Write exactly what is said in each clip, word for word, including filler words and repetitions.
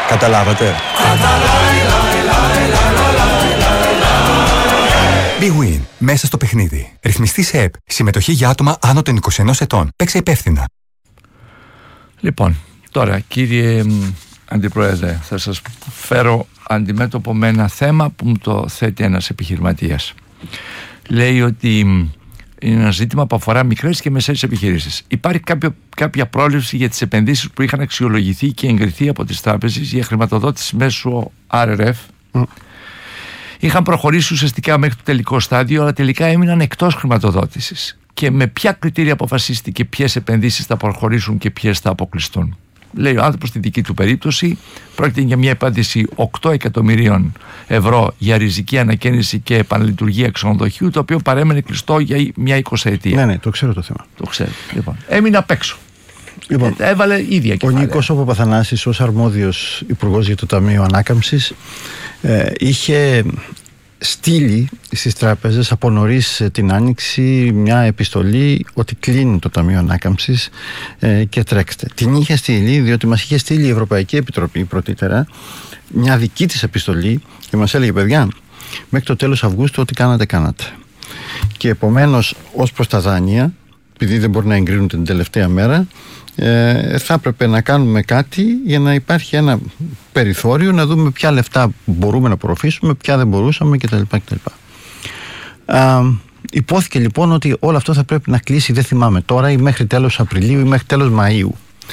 Καταλάβατε? Big Win. Μέσα στο παιχνίδι. Ρυθμιστή σε ΕΠ. Συμμετοχή για άτομα άνω των είκοσι ενός ετών. Παίξε υπεύθυνα. Λοιπόν, τώρα κύριε Αντιπρόεδρε, θα σας φέρω αντιμέτωπο με ένα θέμα που μου το θέτει ένας επιχειρηματίας. Λέει ότι είναι ένα ζήτημα που αφορά μικρές και μεσαίες επιχειρήσεις. Υπάρχει κάποιο, κάποια πρόληψη για τις επενδύσεις που είχαν αξιολογηθεί και εγκριθεί από τις τράπεζες για χρηματοδότηση μέσω αρ αρ εφ. Mm. Είχαν προχωρήσει ουσιαστικά μέχρι το τελικό στάδιο, αλλά τελικά έμειναν εκτός χρηματοδότησης. Και με ποια κριτήρια αποφασίστηκε ποιες επενδύσεις θα προχωρήσουν και ποιες θα αποκλειστούν? Λέει ο άνθρωπος στη δική του περίπτωση πρόκειται για μια επένδυση οκτώ εκατομμυρίων ευρώ για ριζική ανακαίνιση και επαναλειτουργία ξενοδοχείου, το οποίο παρέμενε κλειστό για μια εικοσαετία. Ναι, ναι, το ξέρω το θέμα. Το ξέρω. Λοιπόν, έμεινε απ' έξω. Λοιπόν, ε, έβαλε ίδια κεφάλαια. Ο Νίκος Παπαθανάσης, ως αρμόδιος υπουργός για το Ταμείο Ανάκαμψης, ε, είχε στείλει στις τράπεζες από νωρίς την Άνοιξη μια επιστολή ότι κλείνει το Ταμείο Ανάκαμψης ε, και τρέξτε. Την είχε στείλει διότι μας είχε στείλει η Ευρωπαϊκή Επιτροπή πρωτήτερα μια δική της επιστολή και μας έλεγε, παιδιά, μέχρι το τέλος Αυγούστου ό,τι κάνατε κάνατε. Και επομένως ως προς τα δάνεια, επειδή δεν μπορεί να εγκρίνουν την τελευταία μέρα, ε, θα έπρεπε να κάνουμε κάτι για να υπάρχει ένα περιθώριο, να δούμε ποια λεφτά μπορούμε να απορροφήσουμε, ποια δεν μπορούσαμε κτλ. κτλ. Α, υπόθηκε λοιπόν ότι όλο αυτό θα πρέπει να κλείσει, δεν θυμάμαι τώρα, ή μέχρι τέλος Απριλίου ή μέχρι τέλος Μαΐου.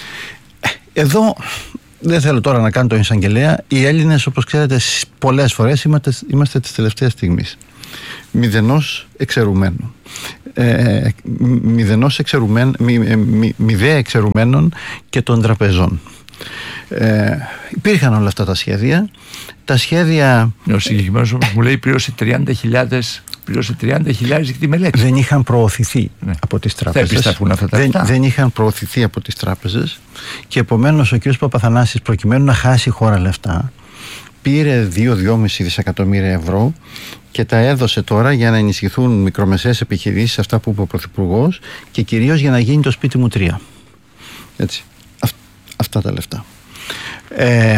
Εδώ δεν θέλω τώρα να κάνω το εισαγγελέα. Οι Έλληνες, όπως ξέρετε, πολλές φορές είμαστε, είμαστε της τελευταίας στιγμής. Μηδενός εξαιρουμένου. Ε, μηδενός εξαιρουμένων, μη, μη, μηδέα εξαιρουμένων και των τραπεζών. Ε, υπήρχαν όλα αυτά τα σχέδια. Τα σχέδια. Ο συγκεκριμένος όμως μου λέει πλήρωσε τριάντα χιλιάδες πλήρωσε τριάντα χιλιάδες για τη μελέτη. Δεν είχαν προωθηθεί ναι. από τις τράπεζες. Θα επιστραφούν αυτά τα δεν, δεν είχαν προωθηθεί από τις τράπεζες και επομένως ο κ. Παπαθανάσης, προκειμένου να χάσει η χώρα λεφτά, πήρε δύο με δυόμισι δισεκατομμύρια ευρώ και τα έδωσε τώρα για να ενισχυθούν μικρομεσαίες επιχειρήσεις, αυτά που είπε ο Πρωθυπουργός, και κυρίως για να γίνει το σπίτι μου τρία. Έτσι. Αυ, αυτά τα λεφτά. Ε,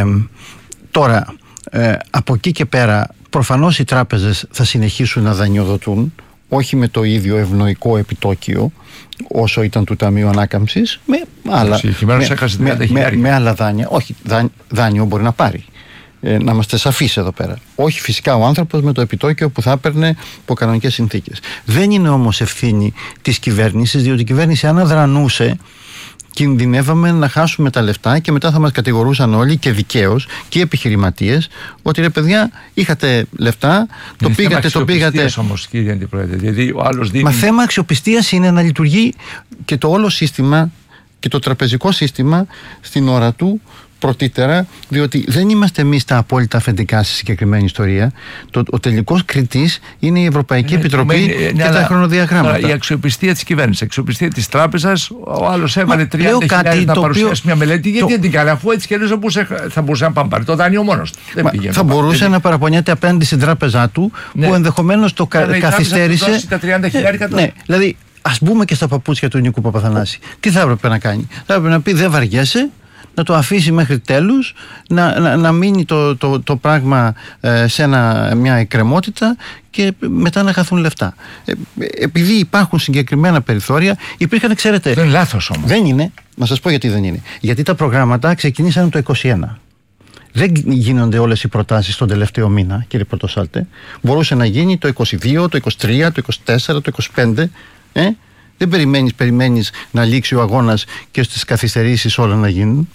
τώρα, ε, από εκεί και πέρα, προφανώς οι τράπεζες θα συνεχίσουν να δανειοδοτούν, όχι με το ίδιο ευνοϊκό επιτόκιο όσο ήταν του Ταμείου Ανάκαμψης, με άλλα, με, με, με, με άλλα δάνεια. Όχι, δάνει, δάνειο μπορεί να πάρει. Ε, να είμαστε σαφείς εδώ πέρα. Όχι φυσικά ο άνθρωπος με το επιτόκιο που θα έπαιρνε από κανονικές συνθήκες. Δεν είναι όμως ευθύνη της κυβέρνησης, διότι η κυβέρνηση αν αδρανούσε, κινδυνεύαμε να χάσουμε τα λεφτά και μετά θα μας κατηγορούσαν όλοι, και δικαίως, και οι επιχειρηματίες, ότι ρε παιδιά, είχατε λεφτά, το πήγατε, το πήγατε. Όμως, κύριε Αντιπρόεδρε, δηλαδή ο άλλος δίνει... Μα θέμα αξιοπιστίας είναι να λειτουργεί και το όλο σύστημα και το τραπεζικό σύστημα στην ώρα του πρωτήτερα, διότι δεν είμαστε εμείς τα απόλυτα αφεντικά στη συγκεκριμένη ιστορία. Το, ο τελικός κριτής είναι η Ευρωπαϊκή είναι, Επιτροπή είναι, και ναι, τα χρονοδιαγράμματα. Τώρα, η αξιοπιστία της κυβέρνησης, η αξιοπιστία της τράπεζας, ο άλλος έβαλε τριάντα χιλιάδες να παρουσιάσει οποίο, μια μελέτη. Γιατί το, δεν την κάνει, αφού έτσι και αλλιώς θα μπορούσε να πάμε πάρει το δάνειο μόνος του. Δεν μα, πήγε, θα μπορούσε δεν... να παραπονιέται απέναντι στην τράπεζά του, ναι, που ενδεχομένως το κα, καθυστέρησε. Τα τριάντα χιλιάδες ναι, δηλαδή, ας μπούμε και στα παπούτσια του Νίκου Παπαθανάση. Τι θα έπρεπε να κάνει? Θα έπρεπε να πει δεν βαριέσαι, να το αφήσει μέχρι τέλους, να, να, να μείνει το, το, το πράγμα ε, σε ένα, μια εκκρεμότητα και μετά να χαθούν λεφτά. Ε, επειδή υπάρχουν συγκεκριμένα περιθώρια, υπήρχαν, ξέρετε... Δεν είναι λάθος όμως. Δεν είναι. Να σας πω γιατί δεν είναι. Γιατί τα προγράμματα ξεκινήσαν το είκοσι ένα. Δεν γίνονται όλες οι προτάσεις τον τελευταίο μήνα, κύριε Πρωτοσάλτε. Μπορούσε να γίνει το είκοσι δύο, το είκοσι τρία, το είκοσι τέσσερα, το είκοσι πέντε. Ε? Δεν περιμένεις, περιμένεις να λήξει ο αγώνας και στις καθυστερήσεις όλα να γίνουν.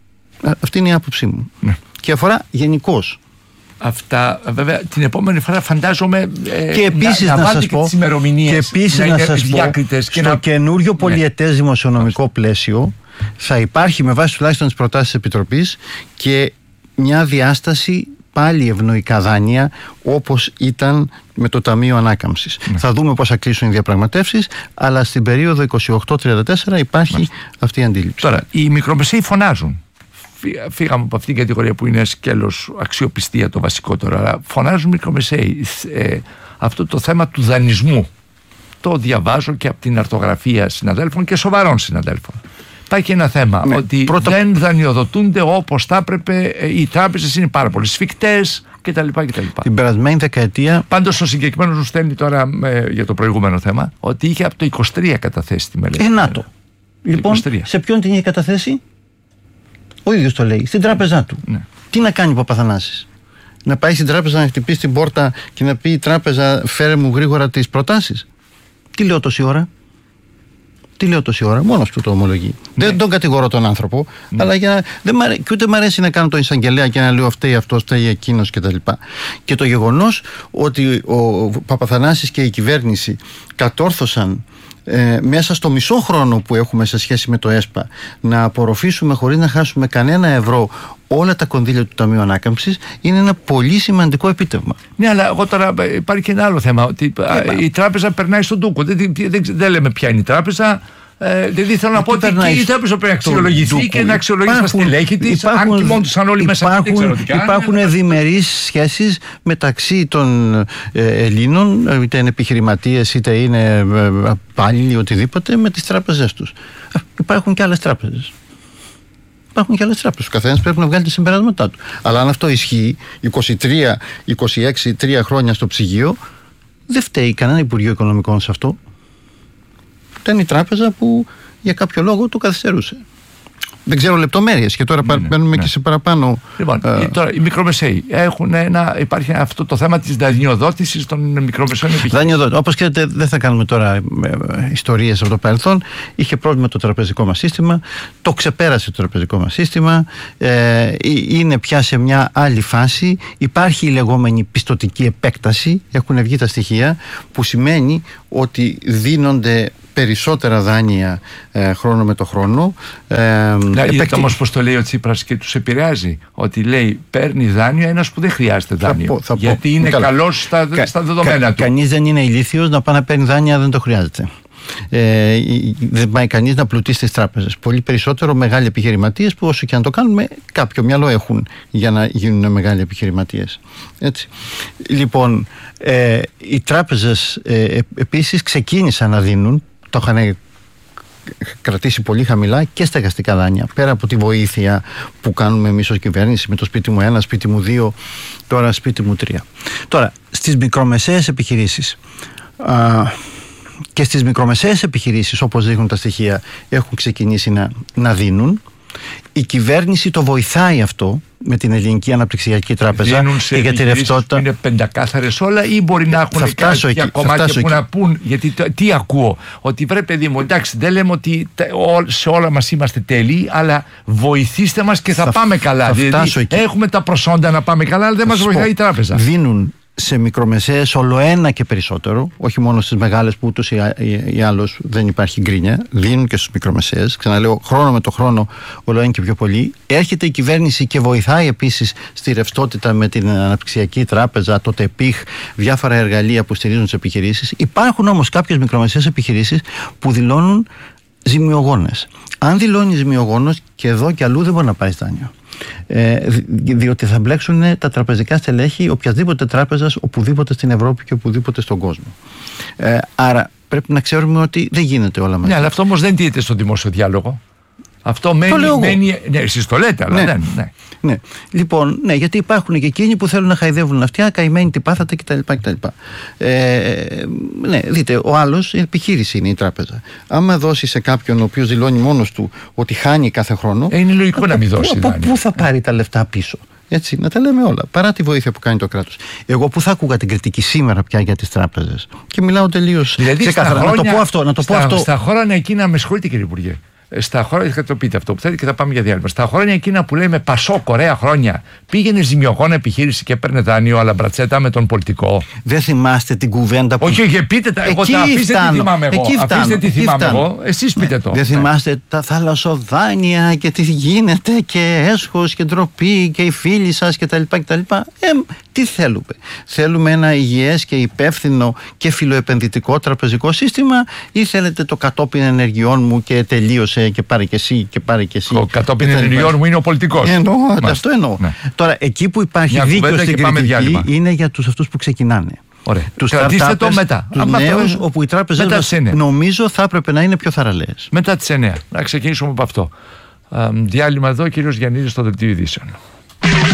Αυτή είναι η άποψή μου. Ναι. Και αφορά γενικώς. Αυτά βέβαια την επόμενη φορά φαντάζομαι ε, και επίσης να, να, να σας πω, τις ημερομηνίες, και επίσης να, να σας πω και στο να... καινούριο πολιετές δημοσιονομικό πλαίσιο θα υπάρχει με βάση τουλάχιστον τις προτάσεις της Επιτροπής και μια διάσταση πάλι ευνοϊκά δάνεια όπως ήταν με το Ταμείο Ανάκαμψης. Ναι. Θα δούμε πώς θα κλείσουν οι διαπραγματεύσεις, αλλά στην περίοδο είκοσι οκτώ τριάντα τέσσερα υπάρχει Μάλιστα. αυτή η αντίληψη. Τώρα, οι μικρομεσαίοι φωνάζουν. Φύγαμε από αυτήν την κατηγορία που είναι σκέλος αξιοπιστία το βασικό τώρα, αλλά φωνάζουν μικρομεσαίοι. Ε, αυτό το θέμα του δανεισμού το διαβάζω και από την αρτογραφία συναδέλφων και σοβαρών συναδέλφων. υπάρχει ένα θέμα. Ναι, ότι πρώτα... δεν δανειοδοτούνται όπως θα έπρεπε. Οι τράπεζες είναι πάρα πολύ σφιχτές κτλ. Την περασμένη δεκαετία. Πάντως ο συγκεκριμένος μου στέλνει τώρα ε, για το προηγούμενο θέμα ότι είχε από το είκοσι τρία καταθέσει τη μελέτη. Ε, να το. Λοιπόν, είκοσι τρία. Σε ποιον την είχε καταθέσει? Ο ίδιος το λέει. Στην τράπεζά του. Ναι. Τι να κάνει ο Παπαθανάσης? Να πάει στην τράπεζα να χτυπήσει την πόρτα και να πει η τράπεζα φέρε μου γρήγορα τις προτάσεις? Τι λέω τόση ώρα? Τι λέω τόση ώρα? Μόνος του το ομολογεί. Ναι. Δεν τον κατηγορώ τον άνθρωπο, ναι. αλλά για, δεν μ' αρέ... και ούτε μου αρέσει να κάνω τον εισαγγελέα και να λέω φταίει αυτός, φταίει εκείνος κτλ. Και το γεγονός ότι ο Παπαθανάσης και η κυβέρνηση κατόρθωσαν ε, μέσα στο μισό χρόνο που έχουμε σε σχέση με το ΕΣΠΑ να απορροφήσουμε χωρίς να χάσουμε κανένα ευρώ όλα τα κονδύλια του Ταμείου Ανάκαμψης, είναι ένα πολύ σημαντικό επίτευγμα. Ναι, αλλά εγώ τώρα υπάρχει και ένα άλλο θέμα. Ότι Έμα. η τράπεζα περνάει στον τούκο. Δεν, δεν, δεν λέμε ποια είναι η τράπεζα. Ε, δηλαδή θέλω να πω ότι και η τράπεζα πρέπει να αξιολογηθεί και να αξιολογήσει τα στελέχη της. Αν κοιμόντουσαν όλοι μέσα. Υπάρχουν διμερείς σχέσεις μεταξύ των ε, Ελλήνων, είτε είναι επιχειρηματίες είτε είναι υπάλληλοι, οτιδήποτε, με τις τράπεζές τους. Υπάρχουν και άλλες τράπεζες. Υπάρχουν και άλλες τράπεζες. Ο καθένας πρέπει να βγάλει τα συμπεράσματά του. Αλλά αν αυτό ισχύει είκοσι τρία, είκοσι έξι, τρία χρόνια στο ψυγείο, δεν φταίει κανένα Υπουργείο Οικονομικών σε αυτό. Ήταν η τράπεζα που για κάποιο λόγο το καθυστερούσε. Δεν ξέρω λεπτομέρειες και τώρα ναι, μπαίνουμε ναι, και ναι. σε παραπάνω. Λοιπόν, uh... τώρα οι μικρομεσαίοι έχουν ένα, υπάρχει αυτό το θέμα της δανειοδότησης των μικρομεσαίων επιχειρήσεων. Όπως ξέρετε, δεν θα κάνουμε τώρα ε, ιστορίες από το παρελθόν. Είχε πρόβλημα το τραπεζικό μας σύστημα, το ξεπέρασε το τραπεζικό μας σύστημα, ε, είναι πια σε μια άλλη φάση. Υπάρχει η λεγόμενη πιστωτική επέκταση, έχουν βγει τα στοιχεία, που σημαίνει ότι δίνονται περισσότερα δάνεια ε, χρόνο με το χρόνο. Ε, Είδατε όμως πως το λέει ο Τσίπρας και τους επηρεάζει, ότι λέει παίρνει δάνειο ένας που δεν χρειάζεται δάνειο, θα πω, θα γιατί πω. είναι Καλά. καλός στα, κα, στα δεδομένα κα, του. Κανείς δεν είναι ηλίθιος να πάει να παίρνει δάνεια, δεν το χρειάζεται. Ε, δεν πάει κανείς να πλουτίσει στις τράπεζες. Πολύ περισσότερο μεγάλοι επιχειρηματίες που όσο και αν το κάνουμε κάποιο μυαλό έχουν για να γίνουν μεγάλοι επιχειρηματίες. Έτσι. Λοιπόν, ε, οι τράπεζες ε, επίσης ξεκίνησαν να δίνουν, το είχαν κρατήσει πολύ χαμηλά, και στεγαστικά δάνεια, πέρα από τη βοήθεια που κάνουμε εμείς ως κυβέρνηση με το σπίτι μου ένα, σπίτι μου δύο, τώρα σπίτι μου τρία. Τώρα, στις μικρομεσαίες επιχειρήσεις α, και στις μικρομεσαίες επιχειρήσεις, όπως δείχνουν τα στοιχεία, έχουν ξεκινήσει να, να δίνουν. Η κυβέρνηση το βοηθάει αυτό με την Ελληνική Αναπτυξιακή Τράπεζα. Δίνουν σε και για τη ρευστότητα. Είναι πεντακάθαρες όλα, ή μπορεί να έχουν κάποια κομμάτια που να πούν? Γιατί τι ακούω, ότι βρε παιδί μου, εντάξει, δεν λέμε ότι σε όλα μας είμαστε τέλειοι, αλλά βοηθήστε μας και θα, θα πάμε καλά. Θα δηλαδή, έχουμε τα προσόντα να πάμε καλά, αλλά δεν μας βοηθάει η τράπεζα. Δίνουν σε μικρομεσαίες όλο ένα και περισσότερο, όχι μόνο στις μεγάλες που ούτως ή άλλως δεν υπάρχει γκρίνια, δίνουν και στους μικρομεσαίες. Ξαναλέω, χρόνο με το χρόνο όλο ένα και πιο πολύ. Έρχεται η κυβέρνηση και βοηθάει επίσης στη ρευστότητα με την Αναπτυξιακή Τράπεζα, το ΤΕΠΙΧ, διάφορα εργαλεία που στηρίζουν τις επιχειρήσεις. Υπάρχουν όμως κάποιες μικρομεσαίες επιχειρήσεις που δηλώνουν ζημιογόνες. Αν δηλώνει ζημιογόνος, και εδώ και αλλού δεν μπορεί να πάρει δάνειο. Ε, διότι θα μπλέξουν τα τραπεζικά στελέχη οποιασδήποτε τράπεζας οπουδήποτε στην Ευρώπη και οπουδήποτε στον κόσμο. Ε, άρα πρέπει να ξέρουμε ότι δεν γίνεται όλα μαζί. Ναι, αλλά αυτό όμως δεν τίθεται στον δημόσιο διάλογο. Αυτό μένει, μένει, ναι, εσείς το λέτε, αλλά ναι, δεν. Ναι. Ναι. Λοιπόν, ναι, γιατί υπάρχουν και εκείνοι που θέλουν να χαϊδεύουν αυτιά, καημένοι τι πάθατε κτλ. κτλ. Ε, ναι, δείτε, ο άλλος, η επιχείρηση είναι η τράπεζα. Άμα δώσει σε κάποιον ο οποίος δηλώνει μόνος του ότι χάνει κάθε χρόνο. Ε, είναι λογικό να μην δώσει. Από πού θα πάρει τα λεφτά πίσω? Έτσι, να τα λέμε όλα. Παρά τη βοήθεια που κάνει το κράτος. Εγώ που θα άκουγα την κριτική σήμερα πια για τις τράπεζες. Και μιλάω τελείως δηλαδή, ξεκάθαρα. Να το πω αυτό. Να το στα, πω αυτό. Στα χρόνια εκείνα, με συγχωρείτε κύριε Υπουργέ. Στα χρόνια, θα το πείτε αυτό που θέλετε και θα πάμε για διάλειμμα. Στα χρόνια εκείνα που λέμε Πασόκ, ωραία χρόνια, πήγαινε ζημιογόνα επιχείρηση και παίρνε δάνειο, αλλά μπρατσέτα με τον πολιτικό. Δεν θυμάστε την κουβέντα που. Όχι, όχι, πείτε τα. Εγώ τα αφήστε τι θυμάμαι εγώ. Αφήστε τι θυμάμαι εγώ. Εσείς πείτε το. Δεν θυμάστε τα θαλασσοδάνεια και τι γίνεται και έσχος και ντροπή και οι φίλοι σας κτλ. κτλ. Ε, τι θέλουμε? Θέλουμε ένα υγιές και υπεύθυνο και φιλοεπενδυτικό τραπεζικό σύστημα, ή θέλετε το κατόπιν ενεργειών μου και τελείωσε και πάρε και εσύ και πάρε και εσύ? Ο κατόπιν ενεργειών μου είναι ο πολιτικός. Εννοώ, αυτό εννοώ. Ναι. Τώρα, εκεί που υπάρχει μια δίκιο στην κριτική είναι για τους αυτούς που ξεκινάνε. Ωραία. Τους κρατήστε το μετά. Τους νέους, όπου οι τράπεζες μας νομίζω θα έπρεπε να είναι πιο θαραλέες. Μετά τις εννιά. Να ξεκινήσουμε από αυτό. Α, διάλειμμα εδώ, κύριος Γιαννίδης στο Δελτίο Ειδήσεων.